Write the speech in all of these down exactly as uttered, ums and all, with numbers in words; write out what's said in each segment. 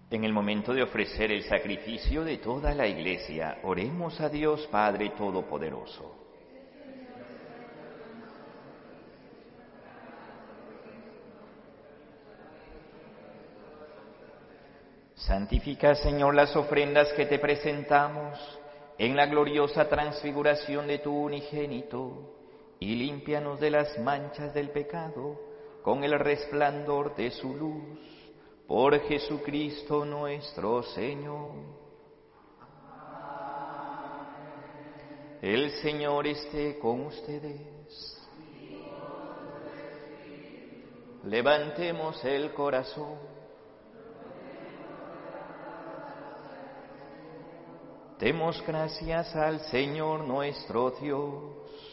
En el momento de ofrecer el sacrificio de toda la Iglesia, oremos a Dios Padre Todopoderoso. Santifica, Señor, las ofrendas que te presentamos en la gloriosa transfiguración de tu unigénito, y límpianos de las manchas del pecado con el resplandor de su luz. Por Jesucristo nuestro Señor. El Señor esté con ustedes. Levantemos el corazón. Demos gracias al Señor nuestro Dios.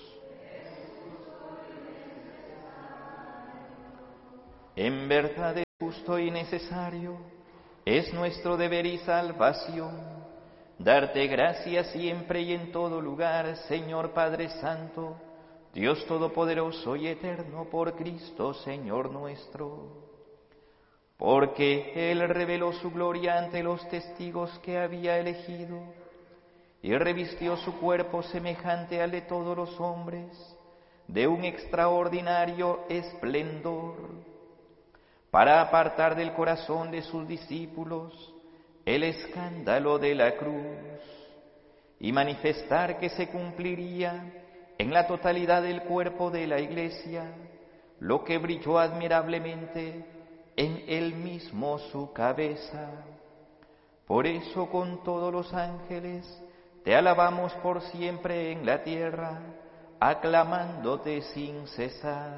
En verdad es justo y necesario, es nuestro deber y salvación, darte gracias siempre y en todo lugar, Señor Padre Santo, Dios Todopoderoso y Eterno, por Cristo, Señor nuestro. Porque Él reveló su gloria ante los testigos que había elegido, y revistió su cuerpo semejante al de todos los hombres, de un extraordinario esplendor, para apartar del corazón de sus discípulos el escándalo de la cruz, y manifestar que se cumpliría en la totalidad del cuerpo de la Iglesia lo que brilló admirablemente en él mismo su cabeza. Por eso con todos los ángeles te alabamos por siempre en la tierra, aclamándote sin cesar.